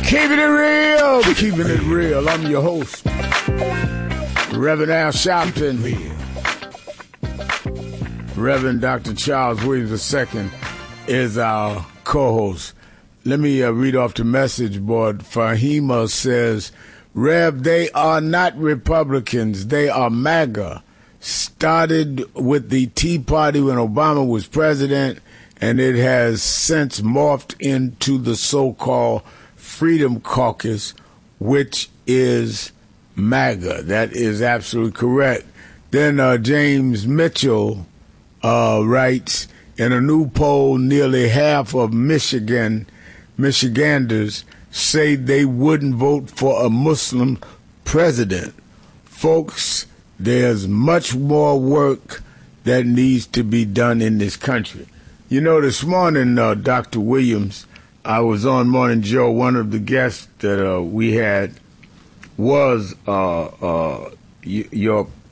Keeping it real, keeping it real. I'm your host, Reverend Al Sharpton. Reverend Dr. Charles Williams II is our co-host. Let me read off the message board. Fahima says, Rev, they are not Republicans. They are MAGA. Started with the Tea Party when Obama was president, and it has since morphed into the so-called Freedom Caucus, which is MAGA. That is absolutely correct. Then James Mitchell writes, in a new poll, nearly half of Michiganders say they wouldn't vote for a Muslim president. Folks, there's much more work that needs to be done in this country. You know, this morning, Dr. Williams, I was on Morning Joe. One of the guests that we had was your